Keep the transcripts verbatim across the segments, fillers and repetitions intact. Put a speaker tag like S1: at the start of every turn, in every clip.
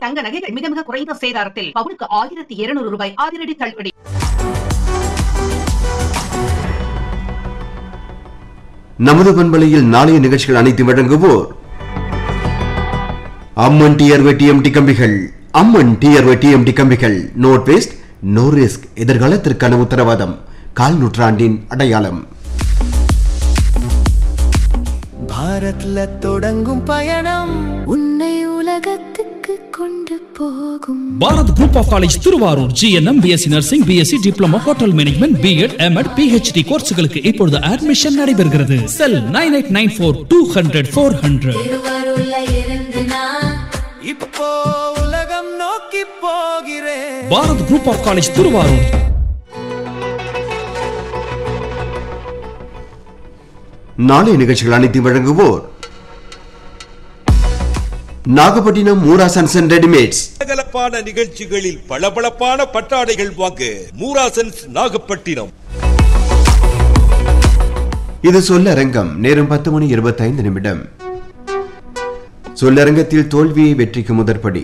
S1: தங்க நகைகள் மிக மிக குறைந்த சேதாரத்தில் பவுனுக்கு ஆயிரத்தி இருநூறு ரூபாய் அதிரடி தள்ளுபடி.
S2: நமது பண்பலையில் நாளைய நிகழ்ச்சிகள் அனைத்து வழங்குவோர் அம்மன் டிஆர்வி டிஎம்டி கம்பிகள். அம்மன் டிஆர்வி டிஎம்டி கம்பிகள். No twist no risk. எதிர்காலத்திற்கான உத்தரவாதம். கால் நூற்றாண்டின் அடையாளம்.
S3: பாரத்ல தொடங்கும் பயணம்
S4: உன்னை உலகத்துக்கு கொண்டு போகும்.
S5: Bharat group of college Thiruvarur. GNM, BSc nursing, BSc diploma, hotel management, BEd, MEd, PhD கோர்ஸ்களுக்கு இப்பொழுது அட்மிஷன் நடைபெறுகிறது. செல் nine eight nine four two hundred four hundred.
S4: திருவாரூர்ல இருந்து நான்
S3: இப்போ உலகம் நோக்கி போகிறேன்.
S5: Bharat group of college Thiruvarur.
S2: நாளைய நிகழ்ச்சிகள் அனைத்து வழங்குவோர் நாகப்பட்டினம் மூராசன்ஸ் அண்ட் ரெடிமேட்ஸ்.
S6: கலகலப்பான நிகழ்ச்சிகளில் பளபளப்பான பட்டாடைகள் வாங்க மூராசன்ஸ் நாகப்பட்டினம்.
S2: இது சொல்லரங்கம். நேரம் பத்து மணி இருபத்தி ஐந்து நிமிடம். சொல்லரங்கத்தில் தோல்வியை வெற்றிக்கு முதற்படி.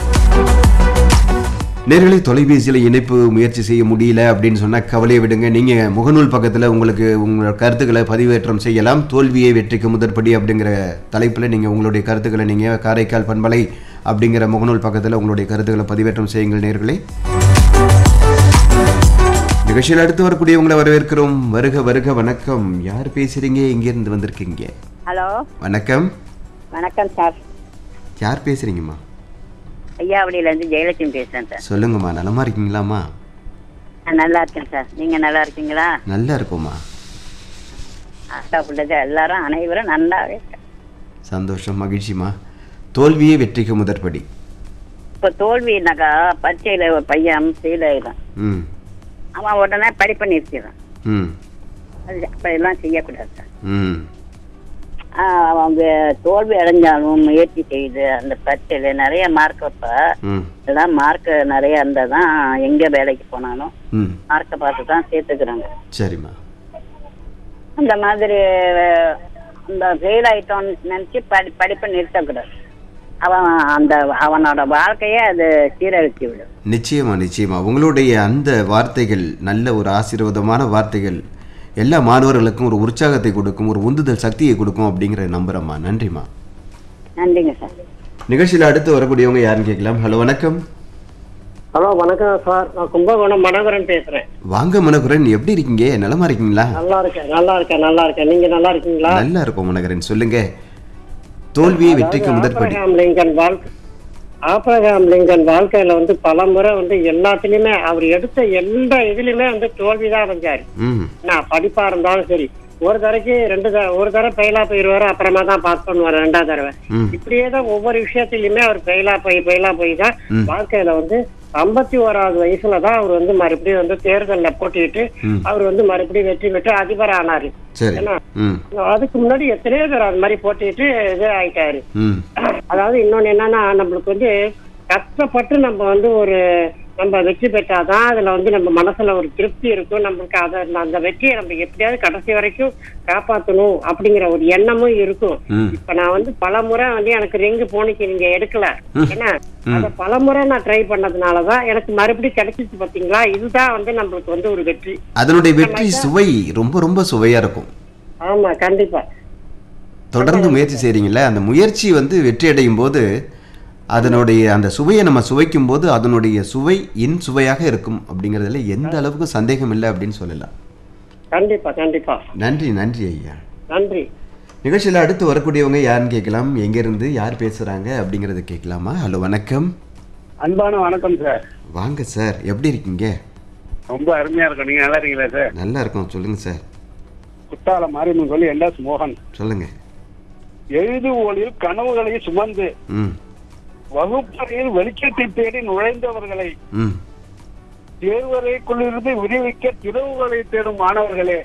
S2: நேர்களை தொலைபேசியில் இணைப்பு முயற்சி செய்ய முடியல அப்படின்னு சொன்னா கவலையை விடுங்க. நீங்க முகநூல் பக்கத்தில் உங்களுக்கு உங்களோட கருத்துக்களை பதிவேற்றம் செய்யலாம். தோல்வியை வெற்றிக்கு முதற்படி அப்படிங்கிற தலைப்பில் நீங்க உங்களுடைய கருத்துக்களை நீங்க காரைக்கால் பண்பலை அப்படிங்கிற முகநூல் பக்கத்தில் உங்களுடைய கருத்துக்களை பதிவேற்றம் செய்யுங்கள். நேர்களை நிகழ்ச்சியில் அடுத்து வரக்கூடிய உங்களை வரவேற்கிறோம். வருக வருக. வணக்கம். யார் பேசுறீங்க? எங்கிருந்து வந்திருக்கீங்க?
S7: ஹலோ,
S2: வணக்கம்.
S7: வணக்கம் சார்.
S2: யார் பேசுறீங்கம்மா?
S7: ஐயாவடியிலேருந்து ஜெயலட்சுமி பேசுகிறேன் சார்.
S2: சொல்லுங்கம்மா. நலமா இருக்கீங்களாம்மா?
S7: நான் நல்லா இருக்கேன் சார். நீங்கள் நல்லா இருக்கீங்களா?
S2: நல்லா இருக்கும்மா.
S7: அக்கா பிள்ளைங்க எல்லாரும் அனைவரும் நல்லாவே இருக்கேன்.
S2: சந்தோஷம், மகிழ்ச்சிமா. தோல்வியே வெற்றிக்கு முதற்படி.
S7: இப்போ தோல்வினாக்கா பரீட்சையில் ஒரு பையன் ஃபெயில் ஆகிடும்.
S2: ம்
S7: அவன் உடனே படிப்பை நிறுத்திடுறான்.
S2: ம்
S7: அது அப்படியெல்லாம் செய்யக்கூடாது சார்.
S2: ம்
S7: அவங்க தோல்வி அடைஞ்சாலும் முயற்சி செய்து அந்த பரீட்சையில் நிறைய மார்க் வைப்ப
S2: ம்
S7: எல்லாம் மார்க் நிறைய இருந்தால் தான் எங்கே வேலைக்கு போனாலும்
S2: ம்
S7: மார்க்கை பார்த்து தான் சேர்த்துக்கிறாங்க.
S2: சரிம்மா.
S7: அந்த மாதிரி இந்த ஃபெயில் ஆயிட்டோன்னு நினச்சி படி படிப்பை நிறுத்தக்கூடாது. அவன் அந்த அவனோட வாழ்க்கையை அது சீரழிச்சு விடும்.
S2: நிச்சயமா நிச்சயமா. உங்களுடைய அந்த வார்த்தைகள் நல்ல ஒரு ஆசீர்வாதமான வார்த்தைகள் எல்லா மாணவர்களுக்கும் ஒரு உற்சாகத்தை கொடுக்கும், ஒரு உந்துதல் சக்தியை கொடுக்கும் அப்படிங்கிற நம்புறம்மா. நன்றிம்மா.
S7: நன்றிங்க சார்.
S2: நிகழ்ச்சியில் அடுத்து வரக்கூடியவங்க யாருன்னு கேட்கலாம். ஹலோ, வணக்கம்.
S8: ஹலோ, வணக்கம் சார். நான் கும்பகோணம் மனோகரன் பேசுறேன்.
S2: வாங்க மனோகரன். எப்படி இருக்கீங்க? நலமா இருக்கீங்களா?
S8: நல்லா இருக்கேன், நல்லா இருக்கேன், நல்லா இருக்கேன். நீங்க நல்லா இருக்கீங்களா?
S2: நல்லா இருக்கும் மனோகரன். சொல்லுங்க. தோல்வியை வெற்றிக்கு முதற்படி.
S8: ஆபிரகாம் லிங்கன் வாழ்க்கை ஆபிரகாம் லிங்கன் வாழ்க்கையில வந்து பல முறை வந்து எல்லாத்துலயுமே அவர் எடுத்த எந்த இதுலயுமே வந்து தோல்விதான் அடைஞ்சாரு. நான் படிப்பா இருந்தாலும் சரி, ஒரு தடவைக்கு ரெண்டு ஒரு தடவை ஃபெயிலா போயிடுவாரு, அப்புறமா தான் பாஸ் பண்ணுவாரு ரெண்டாவது தடவை. இப்படியேதான் ஒவ்வொரு விஷயத்திலயுமே அவர் ஃபெயிலா போய் ஃபெயிலா போய் தான் வாழ்க்கையில வந்து ஐம்பத்தி ஓராவது வயசுலதான் அவர் வந்து மறுபடியும் வந்து தேர்தல்ல போட்டிட்டு அவர் வந்து மறுபடியும் வெற்றி பெற்று அதிபர் ஆனாரு. ஏன்னா அதுக்கு முன்னாடி எத்தனையோ பேர் அது மாதிரி போட்டிட்டு இது ஆயிட்டாரு. அதாவது இன்னொன்னு என்னன்னா, நம்மளுக்கு வந்து கஷ்டப்பட்டு நம்ம வந்து ஒரு நம்ம வெற்றி பெற்றாதான் அதுல வந்து நம்ம மனசுல ஒரு திருப்தி இருக்கும். நம்மளுக்கு அதை அந்த வெற்றியை நம்ம எப்படியாவது கடைசி வரைக்கும் காப்பாற்றணும் அப்படிங்கிற ஒரு எண்ணமும் இருக்கும். இப்ப நான் வந்து பல முறை வந்து எனக்கு ரிங்கு போனிக்கு நீங்க எடுக்கல, ஏன்னா அத பல முறை நான் ட்ரை பண்ணதுனாலதான் எனக்கு மறுபடியும் கிடைச்சிச்சு. பாத்தீங்களா, இதுதான் வந்து நம்மளுக்கு வந்து ஒரு வெற்றி.
S2: அதனுடைய வெற்றி சுவை ரொம்ப ரொம்ப சுவையா இருக்கும்.
S8: ஆமா, கண்டிப்பா.
S2: தொடர்ந்து முயற்சி செய்றீங்கல்ல, அந்த முயற்சி வந்து வெற்றி அடையும் போது அதனுடைய அந்த சுவையை நம்ம சுவைக்கும் போது அதனுடைய சுவை இன் சுவையாக இருக்கும் அப்படிங்கறதுல எந்த அளவுக்கு சந்தேகம் இல்லை அப்படின்னு சொல்லலாம்.
S8: கண்டிப்பா கண்டிப்பா.
S2: நன்றி நன்றி ஐயா.
S8: நன்றி.
S2: நிகழ்ச்சியில் அடுத்து வரக்கூடியவங்க யாருன்னு கேட்கலாம். எங்க இருந்து யார் பேசுறாங்க அப்படிங்கறத கேட்கலாமா? ஹலோ, வணக்கம்.
S9: அன்பான வணக்கம் சார்.
S2: வாங்க சார். எப்படி இருக்கீங்க?
S9: ரொம்ப அருமையா இருக்கும். நீங்க நல்லா இருக்கீங்களா சார்?
S2: நல்லா இருக்கும். சொல்லுங்க சார்.
S9: குத்தால மாரியம்மன் சொல்லி என் எஸ் மோகன்.
S2: சொல்லுங்க.
S9: எழுது ஒளியில் கனவுகளை சுமந்து வகுப்பறையில் வெளிச்சத்தை தேடி நுழைந்தவர்களை தேர்வறைக்குள்ளிருந்து விடுவிக்க திறவுகளை தேடும் மாணவர்களே,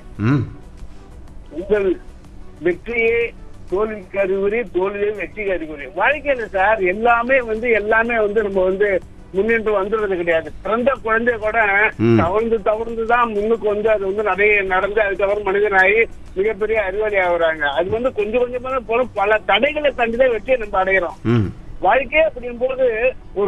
S9: உங்கள் வெற்றியே தோல்விக்கு அறிகுறி, தோல்வியே வெற்றிக்கு அறிகுறி. வாழ்க்கையில சார் எல்லாமே வந்து எல்லாமே வந்து நம்ம வந்து முன்னின்று வந்துடுறது கிடையாது. பிறந்த குழந்தை கூட தவழ்ந்து தவழ்ந்துதான் முன்னுக்கு வந்து அது வந்து நிறைய நடந்து அதுக்கப்புறம் மனிதனாகி மிகப்பெரிய அறிவாளி ஆகுறாங்க. அது வந்து கொஞ்சம் கொஞ்சமா போல பல தடைகளை கண்டுதான் வெற்றியை நம்ம அடைகிறோம். வாழ்க்கையே அப்படின் போது ஒரு